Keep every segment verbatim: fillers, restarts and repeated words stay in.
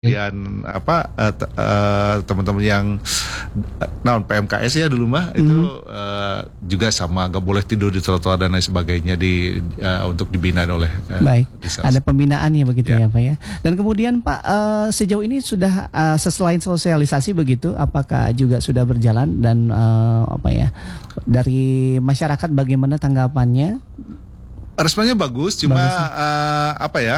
Kemudian apa uh, t- uh, teman-teman yang non P M K S ya dulu mah itu Mhm. uh, juga sama, nggak boleh tidur di trotoar dan lain sebagainya di uh, untuk dibina oleh uh, Baik, desa. ada pembinaannya begitu Ya. ya Pak ya. Dan kemudian Pak, eh, sejauh ini sudah eh, selain sosialisasi begitu, apakah juga sudah berjalan dan eh, apa ya, dari masyarakat bagaimana tanggapannya? Responnya bagus, cuma Bagus ya? uh, apa ya?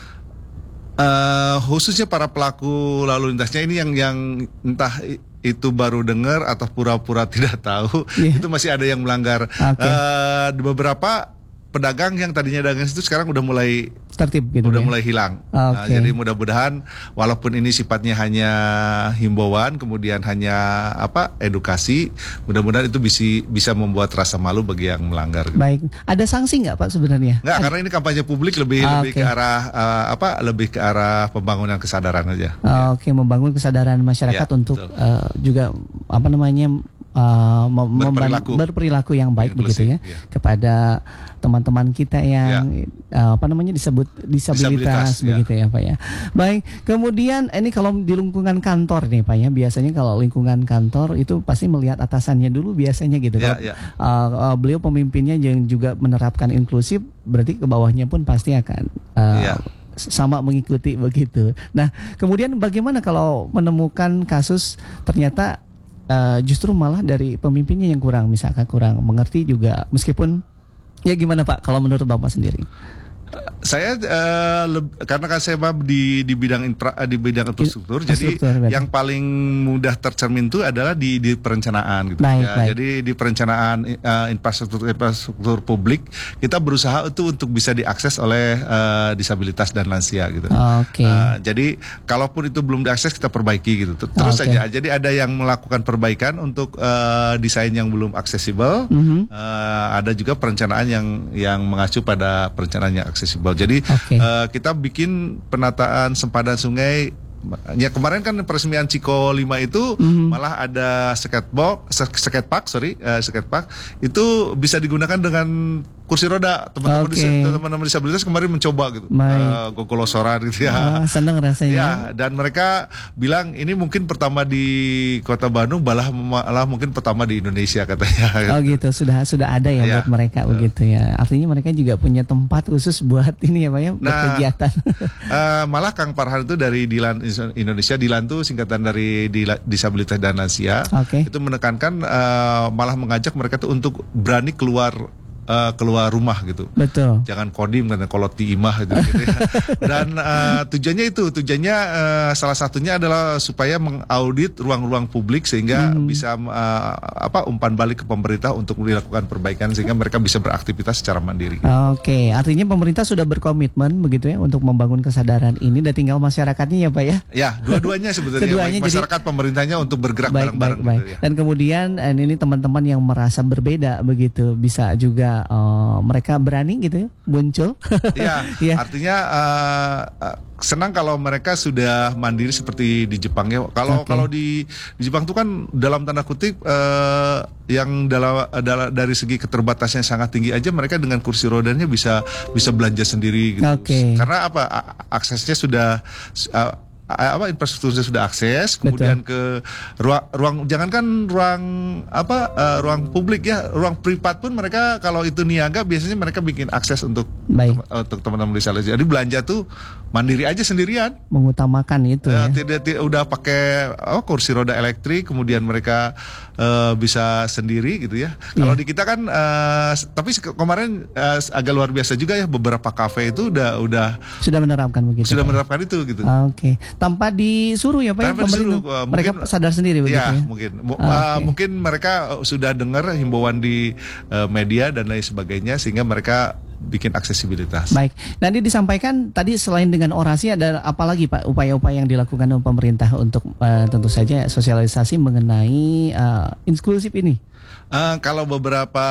Uh, khususnya para pelaku lalu lintasnya ini yang yang entah i- itu baru dengar atau pura-pura tidak tahu, Iya. itu masih ada yang melanggar. Oke. Uh, di beberapa pedagang yang tadinya dagang itu sekarang udah mulai Tertib gitu udah ya? mulai hilang. Nah, Oke. jadi mudah-mudahan walaupun ini sifatnya hanya himbauan, kemudian hanya apa edukasi, mudah-mudahan itu bisa bisa membuat rasa malu bagi yang melanggar. Gitu. Baik, ada sanksi nggak Pak sebenarnya? Nggak, karena ini kampanye publik lebih Ah, lebih oke. ke arah eh, apa lebih ke arah pembangunan kesadaran aja. Ah, Oke, membangun kesadaran masyarakat Ya, untuk betul. eh, juga apa namanya eh, mem- memban- Berperilaku. berperilaku yang baik Inklusif, begitu ya, ya. kepada teman-teman kita yang eh, apa namanya disebut disabilitas, Disabilitas, ya. begitu ya Pak ya. Baik, kemudian ini kalau di lingkungan kantor nih Pak ya, biasanya kalau lingkungan kantor itu pasti melihat atasannya dulu biasanya gitu. Ya, Kalau, ya. eh, eh, beliau pemimpinnya yang juga menerapkan inklusif, berarti ke bawahnya pun pasti akan eh, Ya. sama mengikuti begitu. Nah, kemudian bagaimana kalau menemukan kasus ternyata eh, justru malah dari pemimpinnya yang kurang, misalkan kurang mengerti juga, meskipun ya gimana Pak kalau menurut Bapak sendiri? Saya eh, leb- karena kan saya mah di di bidang infra, eh, di bidang infrastruktur, jadi Infrastruktur, berarti. yang paling mudah tercermin itu adalah di di perencanaan gitu. Baik, Ya, baik. jadi di perencanaan eh, infrastruktur infrastruktur publik kita berusaha itu untuk bisa diakses oleh eh, disabilitas dan lansia gitu. Oke. Eh, jadi kalaupun itu belum diakses kita perbaiki gitu. Terus Oke. saja. Jadi ada yang melakukan perbaikan untuk eh, desain yang belum aksesibel. Mhm. Eh, ada juga perencanaan yang yang mengacu pada perencanaan yang aksesibel. Jadi Oke. eh, kita bikin penataan sempadan sungai. Ya kemarin kan peresmian Ciko lima itu Mhm. malah ada skateboard, sk- skatepark, sorry, eh, skatepark itu bisa digunakan dengan kursi roda. Teman-teman Oke. dis- teman-teman disabilitas kemarin mencoba gitu, Baik. eh, gogolosoran gitu ya. Wah, senang rasanya. Ya, dan mereka bilang ini mungkin pertama di Kota Bandung, malah malah mungkin pertama di Indonesia katanya. Oh gitu, sudah sudah ada ya, Ya. buat mereka begitu ya. Artinya mereka juga punya tempat khusus buat ini ya Pak ya, buat Nah, kegiatan. Eh, malah Kang Farhan itu dari Dilan Indonesia, Dilan itu singkatan dari Dila- disabilitas dan lansia. Oke. Itu menekankan eh, malah mengajak mereka tuh untuk berani keluar eh, keluar rumah gitu. Betul. Jangan kodim karena kolot di imah gitu, gitu ya. Dan eh, tujuannya itu, tujuannya eh, salah satunya adalah supaya mengaudit ruang-ruang publik sehingga Mhm. bisa eh, apa umpan balik ke pemerintah untuk dilakukan perbaikan sehingga mereka bisa beraktivitas secara mandiri. Oke, artinya pemerintah sudah berkomitmen begitu ya untuk membangun kesadaran ini, dan tinggal masyarakatnya ya Pak ya. Ya, dua-duanya sebetulnya Keduanya baik jadi- masyarakat pemerintahnya untuk bergerak Baik, baik, bareng-bareng baik. gitu ya. Dan kemudian eh, ini teman-teman yang merasa berbeda begitu bisa juga eh, mereka berani gitu ya muncul. Iya, Iya. artinya eh, eh, senang kalau mereka sudah mandiri seperti di Jepang ya. Kalau Oke. kalau di di Jepang itu kan dalam tanda kutip eh, yang dalam, dalam dari segi keterbatasan yang sangat tinggi aja mereka dengan kursi rodanya bisa bisa belanja sendiri gitu. Oke. Karena apa? A- aksesnya sudah eh, apa infrastrukturnya sudah akses, kemudian ke ruang ruang jangankan ruang apa eh, ruang publik ya, ruang privat pun mereka kalau itu niaga biasanya mereka bikin akses untuk Baik. tem- untuk teman-teman disabilitas. Jadi belanja tuh mandiri aja sendirian. Mengutamakan itu Eh, ya. tidak, tidak udah pakai oh, kursi roda elektrik, kemudian mereka eh, bisa sendiri gitu ya. Kalau Iya. di kita kan, eh, s- tapi se- kemarin eh, agak luar biasa juga ya, beberapa kafe itu udah udah Sudah menerapkan begitu. sudah Pak. menerapkan itu gitu. Oke, tanpa disuruh ya Pak ya, Tanpa pemerintah. disuruh, uh, Mereka mungkin- sadar sendiri begitu Ya, ya. mungkin Mu- Oke. uh, mungkin mereka uh, sudah dengar himbauan di uh, media dan lain sebagainya sehingga mereka bikin aksesibilitas. Baik, nanti disampaikan tadi selain dengan orasi ada apa lagi Pak upaya-upaya yang dilakukan oleh pemerintah untuk eh, tentu saja sosialisasi mengenai eh, inklusif ini. Uh, kalau beberapa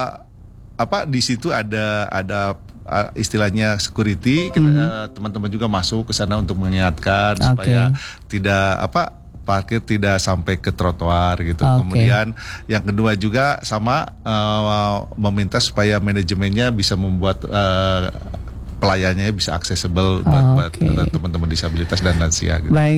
apa di situ ada ada uh, istilahnya security, kita, Mhm. uh, teman-teman juga masuk ke sana untuk mengingatkan Oke. supaya tidak apa parkir tidak sampai ke trotoar gitu. Oke. Kemudian yang kedua juga sama uh, meminta supaya manajemennya bisa membuat uh, pelayannya bisa accessible buat, Oke. buat teman-teman disabilitas dan lansia gitu. Baik.